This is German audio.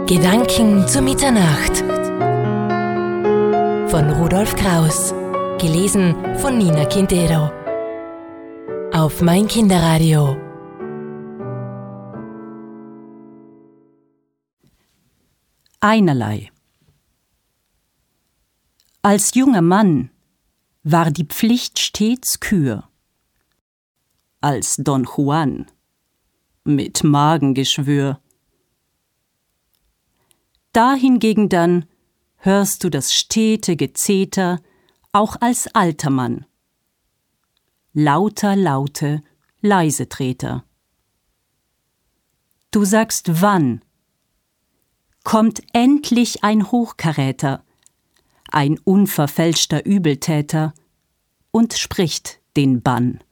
Gedanken zur Mitternacht von Rudolf Kraus, gelesen von Nina Quintero auf Mein Kinderradio. Einerlei. Als junger Mann war die Pflicht stets Kür. Als Don Juan mit Magengeschwür. Da hingegen dann hörst du das stete Gezeter auch als alter Mann. Lauter Laute, leise Treter. Du sagst wann? Kommt endlich ein Hochkaräter, ein unverfälschter Übeltäter, und spricht den Bann.